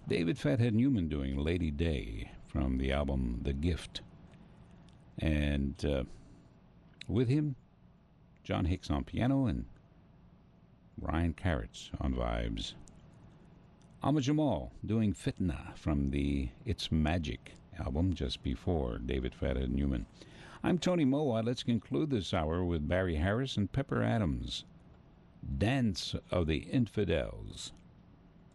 David Fathead Newman doing Lady Day from the album The Gift. And with him, John Hicks on piano and Ryan Carrots on vibes. Ahmad Jamal doing Fitna from the It's Magic album just before David Fathead Newman. I'm Tony Mowat. Let's conclude this hour with Barry Harris and Pepper Adams. Dance of the Infidels.